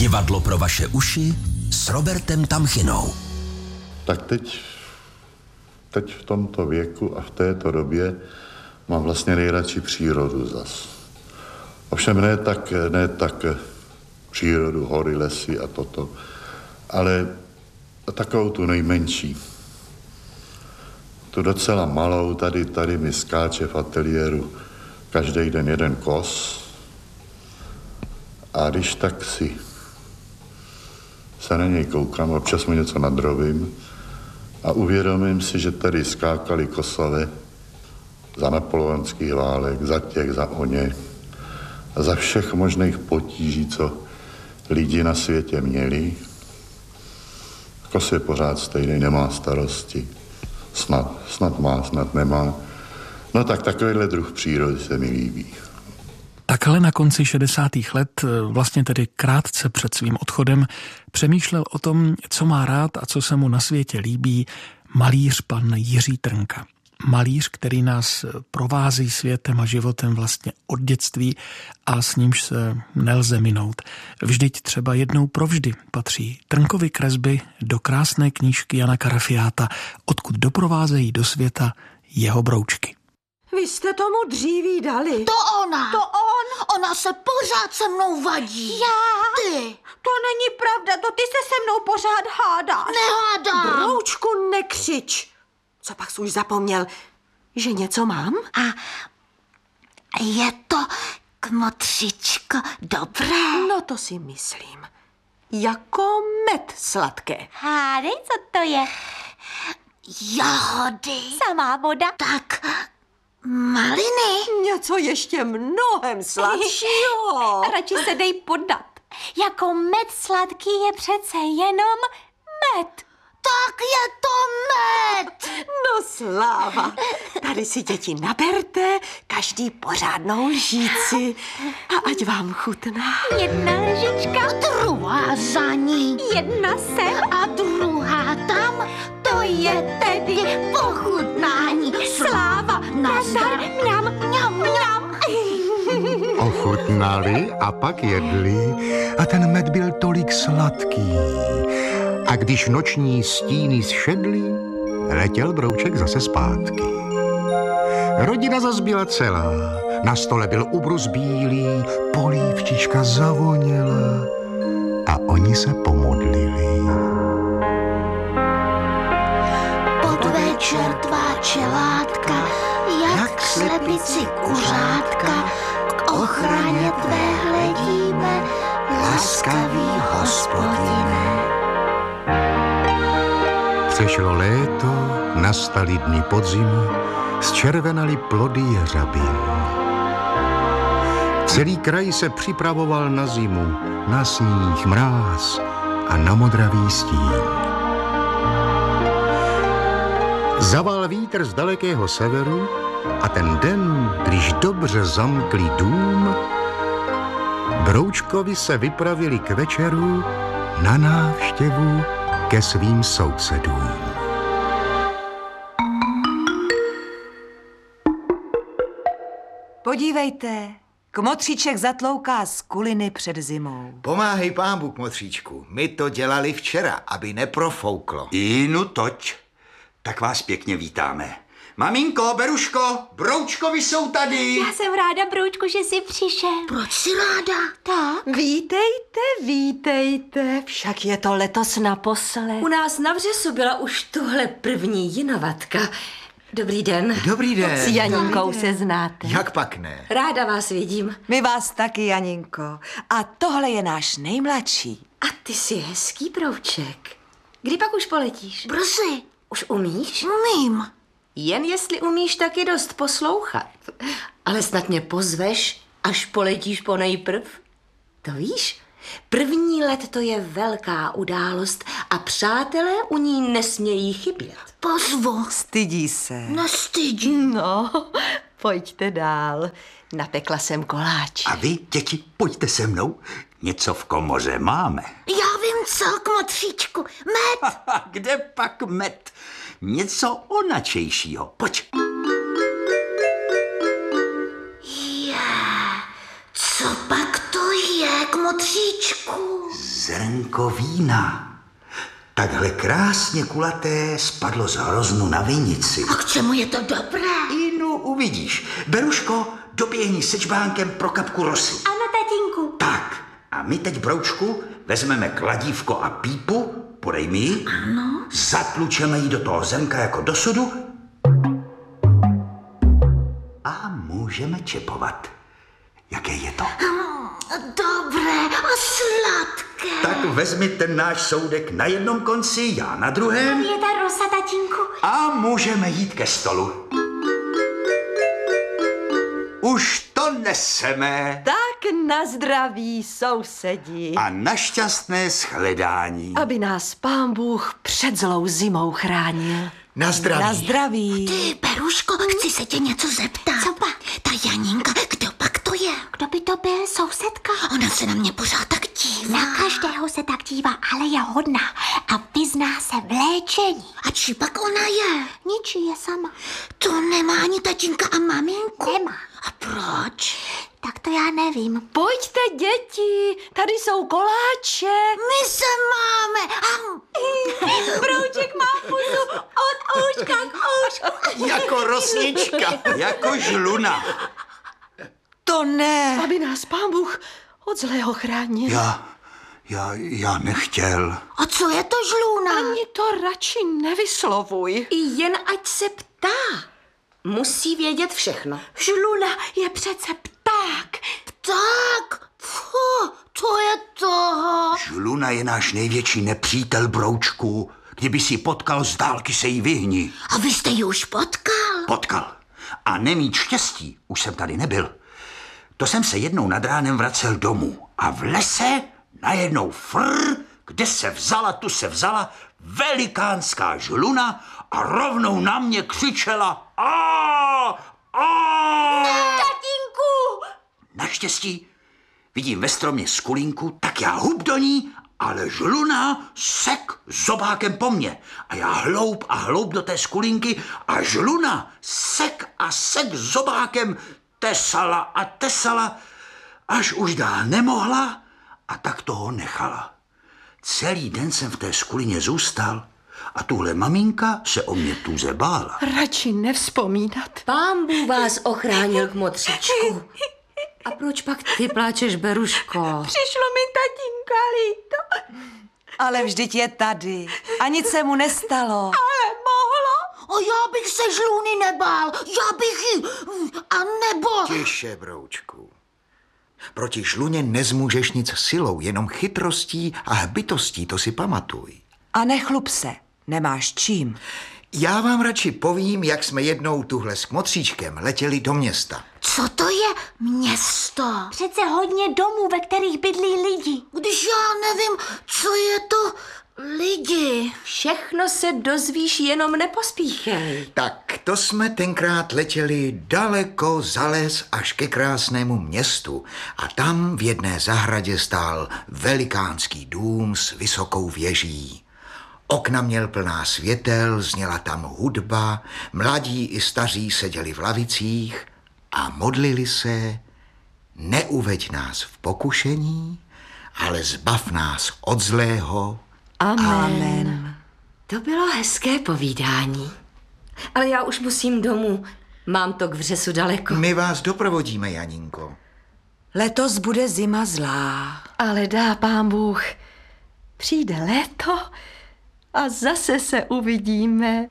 Divadlo pro vaše uši s Robertem Tamchinou. Tak teď v tomto věku a v této době mám vlastně nejradši přírodu zas. Ovšem ne tak přírodu, hory, lesy a toto, ale takovou tu nejmenší. Tu docela malou, tady mi skáče v ateliéru každý den jeden kos. A když tak si se na něj koukám, občas mu něco nadrovím a uvědomím si, že tady skákali kosové za napoleonských válek, za oně a za všech možných potíží, co lidi na světě měli. Kos je pořád stejný, nemá starosti. Snad má, snad nemá. No tak takovýhle druh přírody se mi líbí. Takhle na konci 60. let, vlastně tedy krátce před svým odchodem, přemýšlel o tom, co má rád a co se mu na světě líbí malíř pan Jiří Trnka. Malíř, který nás provází světem a životem vlastně od dětství a s nímž se nelze minout. Vždyť třeba jednou provždy patří Trnkovy kresby do krásné knížky Jana Karafiáta, odkud doprovázejí do světa jeho broučky. Vy jste tomu dříví dali. To ona. Ona se pořád se mnou vadí. Já? Ty. To není pravda, to ty se mnou pořád hádáš. Nehádám. Broučku, nekřič. Co pak jsi už zapomněl, že něco mám? A je to, kmotřičko, dobré? No to si myslím. Jako med sladké. Hádej, co to je? Jahody. Samá voda. Tak, maliny. Něco ještě mnohem sladšího. Radši se dej podat. Jako med sladký je přece jenom med. Tak je to med. No sláva. Tady si děti naberte, každý pořádnou lžíci a ať vám chutná. Jedna lžička, druhá za ní. Jedna sem a druhá tam. To je tedy pochutnání. Sláva, nazdar, mňam, mňam, mňam. Ochutnali a pak jedli a ten med byl tolik sladký. A když noční stíny zšedly, letěl brouček zase zpátky. Rodina zas byla celá, na stole byl ubrus bílý, polívčička zavoněla a oni se pomodlili. Podvečer tvá čelátka, jak slepici kuřátka, k ochraně tvé hledíme, laskavý Hospodine. Přešlo léto, nastaly dny podzimu, zčervenaly plody jeřabin. Celý kraj se připravoval na zimu, na sníh, mráz a na modravý stín. Zaval vítr z dalekého severu a ten den, když dobře zamkli dům, broučkovi se vypravili k večeru na návštěvu ke svým sousedům. Podívejte, kmotříček zatlouká z kuliny před zimou. Pomáhej pánbu, kmotříčku, my to dělali včera, aby neprofouklo. No toť, tak vás pěkně vítáme. Maminko, Beruško, broučkovi jsou tady. Já jsem ráda, broučku, že jsi přišel. Proč jsi ráda? Tak. Vítejte, však je to letos naposled. U nás na Vřesu byla už tuhle první jinovatka. Dobrý den. Dobrý den. S Janinkou se znáte. Jak pak ne? Ráda vás vidím. My vás taky, Janinko. A tohle je náš nejmladší. A ty jsi hezký, brouček. Kdy pak už poletíš? Brzy. Už umíš? Umím. Jen jestli umíš taky dost poslouchat. Ale snad mě pozveš, až poletíš ponejprv. To víš? První let to je velká událost a přátelé u ní nesmějí chybět. Pozvu. Stydí se. Nestydí. No, pojďte dál. Napekla jsem koláč. A vy, děti, pojďte se mnou. Něco v komoře máme. Já vím co, kmotříčku. Med. Kde pak med? Něco onačejšího. Pojď. Je, co pak to je? kmotříčku. Zrnko vína. Takhle krásně kulaté spadlo z hroznu na vinici. A k čemu je to dobré? No, uvidíš. Beruško, doběhni se čbánkem pro kapku rosy. Ano, tatínku. Tak, a my teď, Broučku, vezmeme kladívko a pípu, podej mi ji. Ano. Zatlučeme ji do toho zrnka jako do sudu a můžeme čepovat. Jaké je to? Dobré a sladké. Tak vezmi ten náš soudek na jednom konci, já na druhém. Je ta rosa, tatínku. A můžeme jít ke stolu. Už to neseme. Tak na zdraví, sousedi. A na šťastné shledání. Aby nás Pán Bůh před zlou zimou chránil. Na zdraví. Na zdraví. Ty, Beruško, chci se tě něco zeptat. Co pak? Ta Janinka, kdo pak to je? Kdo by to byl, sousedka? Ona se na mě pořád tak dívá. Na každého se tak dívá, ale je hodná a vyzná se v léčení. A či pak ona je? Ničí je sama. To nemá ani tatínka a maminku? Nemá. A proč? Tak to já nevím. Pojďte, děti, tady jsou koláče. My se máme. Brouček má pusu od ouška k oušku. Jako rosnička. Jako žluna. To ne. Aby nás Pán Bůh od zlého chránil. Já nechtěl. A co je to žluna? Ani to radši nevyslovuj. I jen ať se ptá. Musí vědět všechno. Žluna je přece pták. Pták? Fuh, to je toho. Žluna je náš největší nepřítel, Broučku. Kdyby si potkal, z dálky se jí vyhni. A vy jste ji už potkal? Potkal. A nemít štěstí, už jsem tady nebyl. To jsem se jednou nad ránem vracel domů. A v lese najednou kde se vzala, tu se vzala velikánská žluna a rovnou na mě křičela Tatínku! Naštěstí vidím ve stromě skulinku, tak já hub do ní, ale žluna sek zobákem po mně. A já hloub do té skulinky a žluna sek zobákem tesala, až už dál nemohla a tak toho nechala. Celý den jsem v té skulině zůstal a tuhle maminka se o mě tuze bála. Radši nevzpomínat. Pán Bůh vás ochránil, kmotříčku. A proč pak ty pláčeš, Beruško? Přišlo mi tatínka líto. Ale vždyť je tady a nic se mu nestalo. Ale mohlo. O, já bych se žluny nebál. Já bych ji... A nebo... Tiše, Broučku. Proti žluně nezmůžeš nic silou, jenom chytrostí a hbitostí, to si pamatuj. A nechlup se, nemáš čím. Já vám radši povím, jak jsme jednou tuhle s kmotříčkem letěli do města. Co to je město? Přece hodně domů, ve kterých bydlí lidi. Když já nevím, co je to lidi. Všechno se dozvíš, jenom nepospíchej. Tak to jsme tenkrát letěli daleko za les až ke krásnému městu a tam v jedné zahradě stál velikánský dům s vysokou věží. Okna měl plná světel, zněla tam hudba, mladí i staří seděli v lavicích a modlili se: neuveď nás v pokušení, ale zbav nás od zlého. Amen. To bylo hezké povídání. Ale já už musím domů. Mám to k vřesu daleko. My vás doprovodíme, Janinko. Letos bude zima zlá. Ale dá Pán Bůh. Přijde léto a zase se uvidíme.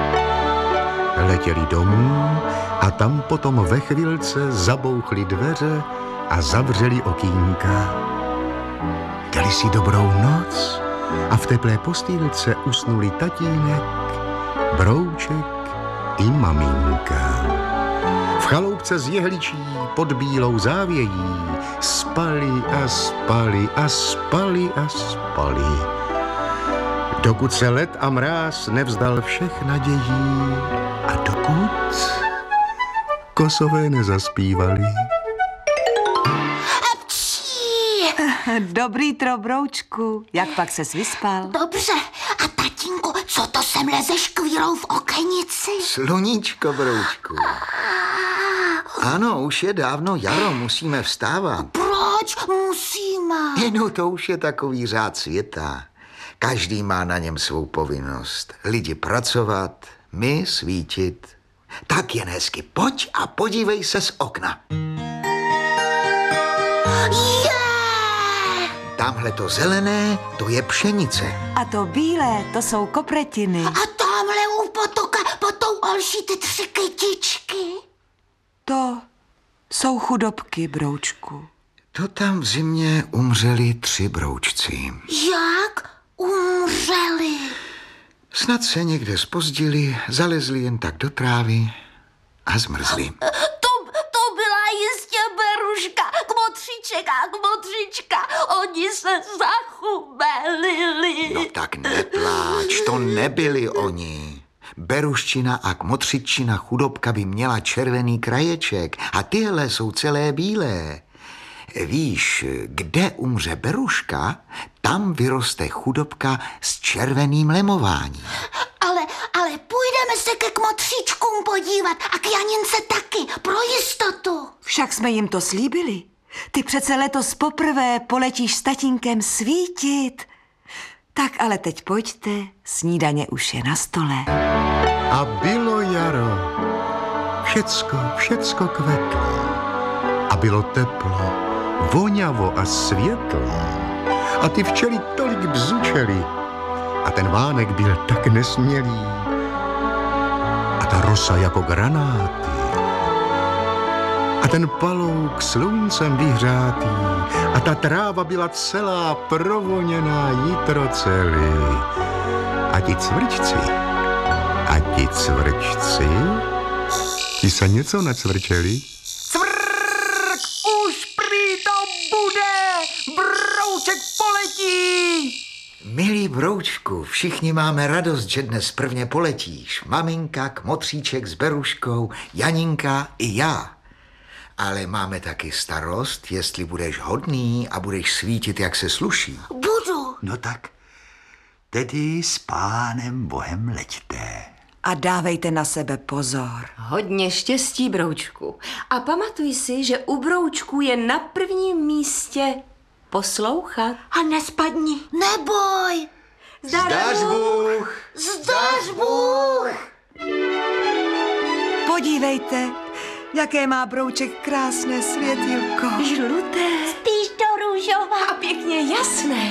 Letěli domů a tam potom ve chvilce zabouchly dveře a zavřeli okýnka. Dali si dobrou noc a v teplé postýlce usnuli tatínek, Brouček i maminka. V chaloupce z jehličí pod bílou závějí spali a spali a spali a spali. Dokud se led a mráz nevzdal všech nadějí a dokud kosové nezaspívali. Dobrý Broučku, jak pak ses vyspal? Dobře. A tatínku, co to sem leze škvírou v okenici? Sluníčko, Broučku. Ano, už je dávno jaro, musíme vstávat. Proč? proč musíme? No to už je takový řád světa. Každý má na něm svou povinnost. Lidi pracovat, my svítit. Tak jen hezky pojď a podívej se z okna. Tamhle to zelené, to je pšenice. A to bílé, to jsou kopretiny. A tamhle u potoka pod tou olší ty 3 kytičky. To jsou chudobky, broučku. To tam v zimě umřeli 3 broučci. Jak umřeli? Snad se někde zpozdili, zalezli jen tak do trávy a zmrzli. To byla jistě beruška, kmotříčka. Oni se zachubelili. No tak nepláč, to nebyli oni. Beruščina a kmotřiččina chudobka by měla červený kraječek a tyhle jsou celé bílé. Víš, kde umře beruška, tam vyroste chudobka s červeným lemováním. Ale půjdeme se ke kmotříčkům podívat a k Janince taky, pro jistotu. Však jsme jim to slíbili. Ty přece letos poprvé poletíš s tatínkem svítit. Tak ale teď pojďte, snídaně už je na stole. A bylo jaro. Všecko kvetlo. A bylo teplo, voňavo a světlo. A ty včely tolik bzučely. A ten vánek byl tak nesmělý. A ta rosa jako granáty. A ten palouk sluncem vyhřátý. A ta tráva byla celá provoněná jitrocelý. A ti cvrčci, ti se něco necvrčeli? Cvrk, už prý to bude, brouček poletí. Milý broučku, všichni máme radost, že dnes prvně poletíš. Maminka, kmotříček s beruškou, Janinka i já. Ale máme taky starost, jestli budeš hodný a budeš svítit, jak se sluší. Budu. No tak, tedy s Pánem Bohem leďte. A dávejte na sebe pozor. Hodně štěstí, broučku. A pamatuj si, že u broučku je na prvním místě poslouchat. A nespadni. Neboj. Zdař Bůh. Zdař Bůh. Podívejte, jaké má brouček krásné světýlko. Žluté. Spíš do růžová. A pěkně jasné.